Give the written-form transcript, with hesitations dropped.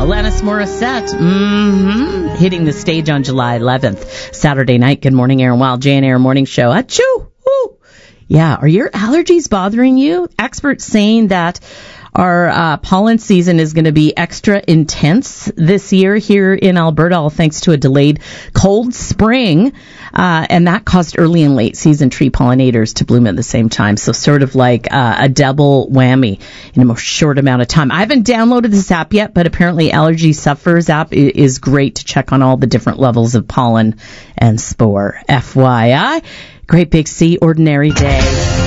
Alanis Morissette, hitting the stage on July 11th, Saturday night. Good morning, Aaron Wild, JNR Morning Show. Achoo! Woo! Yeah, are your allergies bothering you? Experts saying that our pollen season is going to be extra intense this year here in Alberta, all thanks to a delayed cold spring, and that caused early and late season tree pollinators to bloom at the same time. So sort of like a double whammy in a short amount of time. I haven't downloaded this app yet, but apparently Allergy Sufferers app is great to check on all the different levels of pollen and spore. FYI, great big C, ordinary day.